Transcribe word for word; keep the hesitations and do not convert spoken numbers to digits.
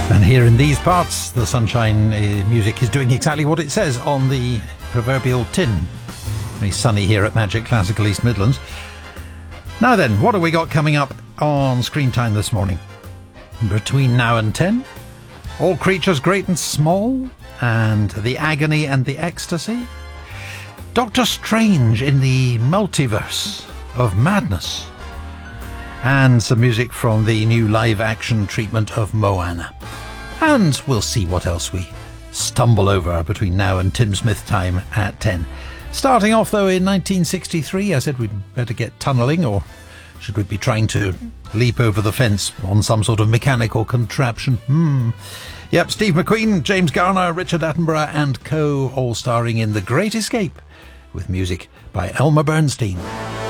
And here in these parts, the Sunshine uh, music is doing exactly what it says on the proverbial tin. Very sunny here at Magic Classical East Midlands. Now then, what have we got coming up on Screen Time this morning? Between now and ten, All Creatures Great and Small, and The Agony and the Ecstasy, Doctor Strange in the Multiverse of Madness, and some music from the new live-action treatment of Moana. And we'll see what else we stumble over between now and Tim Smith time at ten. Starting off, though, in nineteen sixty-three, I said we'd better get tunnelling, or should we be trying to leap over the fence on some sort of mechanical contraption? Hmm. Yep, Steve McQueen, James Garner, Richard Attenborough and co, all starring in The Great Escape, with music by Elmer Bernstein.